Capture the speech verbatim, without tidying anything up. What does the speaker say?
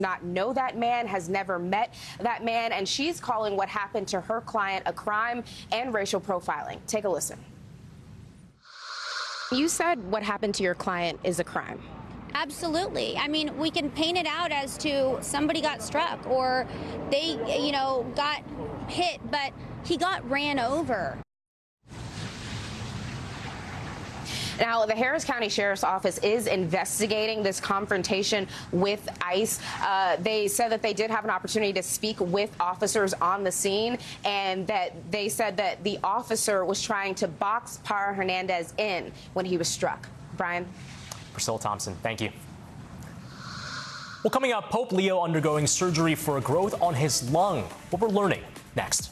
not know that man, has never met that man, and she's calling what happened to her client a crime and racial profiling. Take a listen. You said what happened to your client is a crime. Absolutely. I mean, we can paint it out as to somebody got struck or they, you know, got hit, but he got ran over. Now, the Harris County Sheriff's Office is investigating this confrontation with ICE. Uh, they said that they did have an opportunity to speak with officers on the scene, and that they said that the officer was trying to box Para Hernandez in when he was struck. Brian? Priscilla Thompson, thank you. Well, coming up, Pope Leo undergoing surgery for a growth on his lung. What we're learning next.